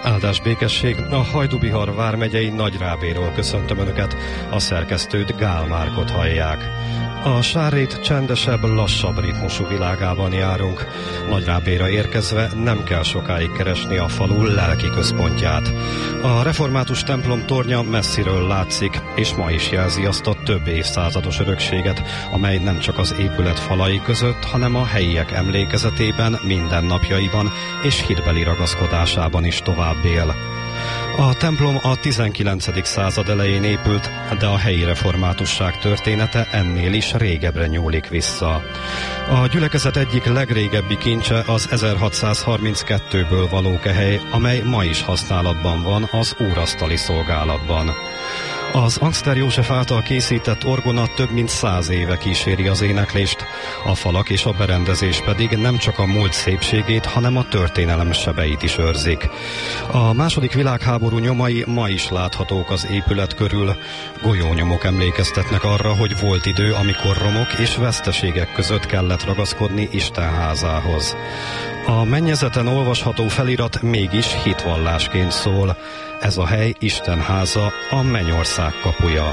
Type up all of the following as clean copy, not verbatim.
Áldás békesség, a Hajdú-Bihar vármegyei Nagyrábéről köszöntöm Önöket, a szerkesztőt, Gál Márkot hallják. A Sárrét csendesebb, lassabb ritmusú világában járunk. Nagyrábéra érkezve nem kell sokáig keresni a falu lelki központját. A református templom tornya messziről látszik, és ma is jelzi azt a több évszázados örökséget, amely nem csak az épület falai között, hanem a helyiek emlékezetében, mindennapjaiban és hitbeli ragaszkodásában is tovább él. A templom a 19. század elején épült, de a helyi reformátusság története ennél is régebbre nyúlik vissza. A gyülekezet egyik legrégebbi kincse az 1632-ből való kehely, amely ma is használatban van az úrasztali szolgálatban. Az Angster József által készített orgona több mint 100 éve kíséri az éneklést, a falak és a berendezés pedig nem csak a múlt szépségét, hanem a történelem sebeit is őrzik. A második világháború nyomai ma is láthatók az épület körül. Golyónyomok emlékeztetnek arra, hogy volt idő, amikor romok és veszteségek között kellett ragaszkodni Isten házához. A mennyezeten olvasható felirat mégis hitvallásként szól. Ez a hely Isten háza, a mennyország kapuja.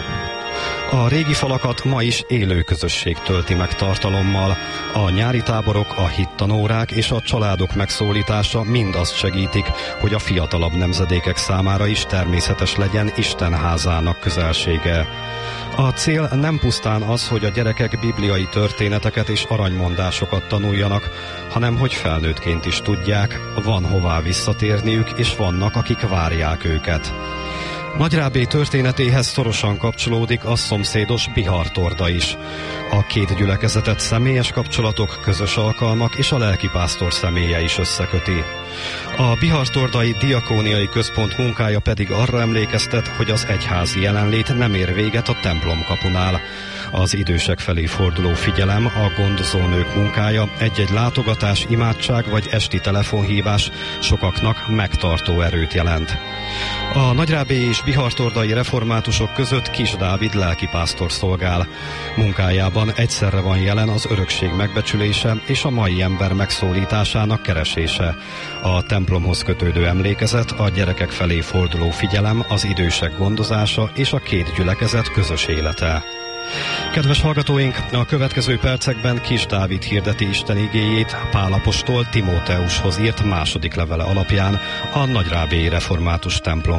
A régi falakat ma is élő közösség tölti meg tartalommal. A nyári táborok, a hittanórák és a családok megszólítása mind azt segítik, hogy a fiatalabb nemzedékek számára is természetes legyen Isten házának közelsége. A cél nem pusztán az, hogy a gyerekek bibliai történeteket és aranymondásokat tanuljanak, hanem hogy felnőttként is tudják, van hová visszatérniük, és vannak, akik várják őket. Nagyrábé történetéhez szorosan kapcsolódik a szomszédos Bihar-torda is. A két gyülekezetet személyes kapcsolatok, közös alkalmak és a lelkipásztor személye is összeköti. A Bihar-tordai diakóniai központ munkája pedig arra emlékeztet, hogy az egyházi jelenlét nem ér véget a templom kapunál. Az idősek felé forduló figyelem, a gondozónők munkája, egy-egy látogatás, imádság vagy esti telefonhívás sokaknak megtartó erőt jelent. A nagyrábélyi és bihartordai reformátusok között Kis Dávid lelkipásztor szolgál. Munkájában egyszerre van jelen az örökség megbecsülése és a mai ember megszólításának keresése. A templomhoz kötődő emlékezet, a gyerekek felé forduló figyelem, az idősek gondozása és a két gyülekezet közös élete. Kedves hallgatóink, a következő percekben Kis Dávid hirdeti Isten igéjét Pál apostol Timóteushoz írt második levele alapján a nagyrábélyi református templom